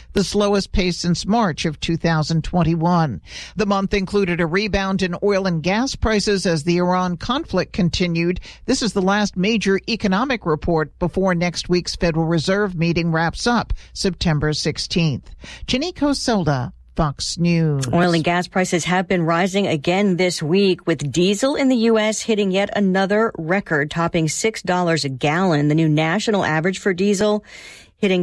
the slowest pace since March of 2021. The month included a rebound in oil and gas prices as the Iran conflict continued. This is the last major economic report before next week's Federal Reserve meeting wraps up September 16th. Janiko Solda, Fox News. Oil and gas prices have been rising again this week, with diesel in the U.S. hitting yet another record, topping $6 a gallon. The new national average for diesel hitting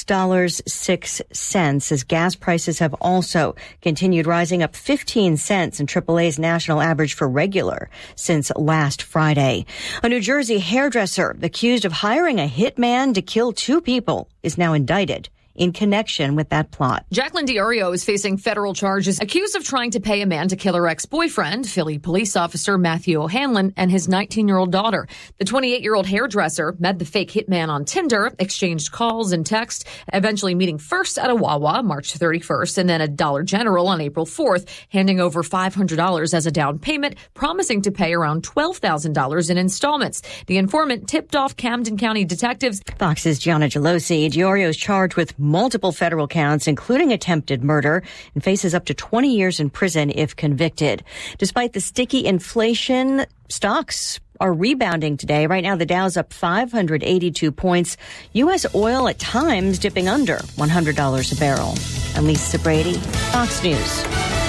$6.06, as gas prices have also continued rising, up 15 cents in AAA's national average for regular since last Friday. A New Jersey hairdresser accused of hiring a hitman to kill two people is now indicted in connection with that plot. Jacqueline Diorio is facing federal charges, accused of trying to pay a man to kill her ex-boyfriend, Philly police officer Matthew O'Hanlon, and his 19-year-old daughter. The 28-year-old hairdresser met the fake hitman on Tinder, exchanged calls and texts, eventually meeting first at a Wawa March 31st and then at Dollar General on April 4th, handing over $500 as a down payment, promising to pay around $12,000 in installments. The informant tipped off Camden County detectives. Fox's Gianna Gelosi. Diorio is charged with multiple federal counts, including attempted murder, and faces up to 20 years in prison if convicted. Despite the sticky inflation, stocks are rebounding today. Right now, the Dow's up 582 points. U.S. oil at times dipping under $100 a barrel. I'm Lisa Brady, Fox News.